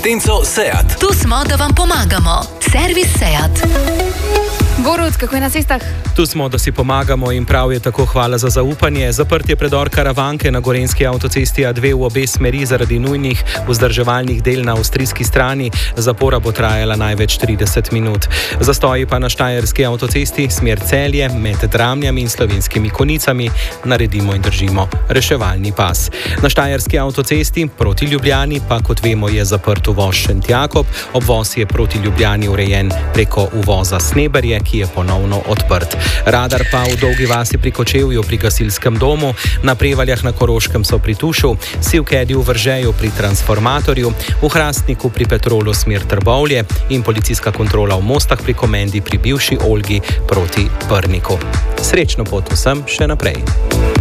Tenco Seat. Tu smo, da vam pomagamo. Servis Seat. Borut, kako je na cestah? Tu smo, da si pomagamo in prav je tako, hvala za zaupanje. Zaprt je predor Karavanke na gorenjski avtocesti A2 v obe smeri zaradi nujnih vzdrževalnih del na avstrijski strani. Zapora bo trajala največ 30 minut. Zastoji pa na štajerski avtocesti smer Celje med Dramljami in Slovenskimi Konicami. Naredimo in držimo reševalni pas. Na štajerski avtocesti proti Ljubljani pa, kot vemo, je zaprt uvoz Šentjakob. Obvoz je proti Ljubljani urejen preko uvoza Sneberje, ki je ponovno odprt. Radar pa v Dolgi vasi pri Kočevju pri gasilskem domu, na Prevaljah na Koroškem so pri Tušu, Sivkedi v Vržeju pri transformatorju, v Hrastniku pri Petrolu smer Trbovlje in policijska kontrola v Mostah pri Komendi pri bivši Olgi proti Brniku. Srečno pot vsem še naprej.